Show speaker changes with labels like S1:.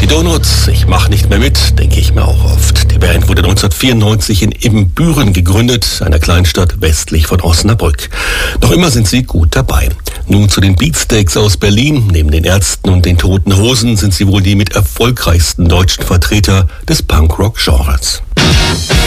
S1: Donuts, ich mach nicht mehr mit, denke ich mir auch oft. Die Band wurde 1994 in Ibbenbüren gegründet, einer Kleinstadt westlich von Osnabrück. Noch immer sind sie gut dabei. Nun zu den Beatsteaks aus Berlin. Neben den Ärzten und den Toten Hosen sind sie wohl die mit erfolgreichsten deutschen Vertreter des Punkrock-Genres.